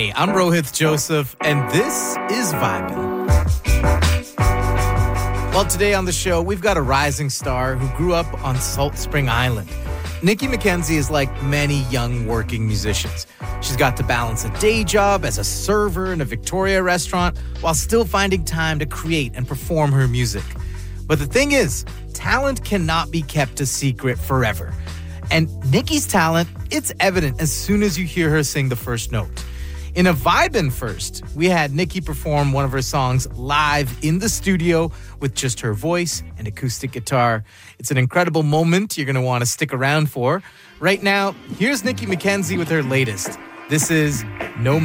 Hey, I'm Rohith Joseph, and this is Vibin'. Well, today on the show, we've got a rising star who grew up on Salt Spring Island. Nikki McKenzie is like many young working musicians. She's got to balance a day job as a server in a Victoria restaurant while still finding time to create and perform her music. But the thing is, talent cannot be kept a secret forever. And Nikki's talent, it's evident as soon as you hear her sing the first note. In a Vibin' First, we had Nikki perform one of her songs live in the studio with just her voice and acoustic guitar. It's an incredible moment you're going to want to stick around for. Right now, here's Nikki McKenzie with her latest. This is No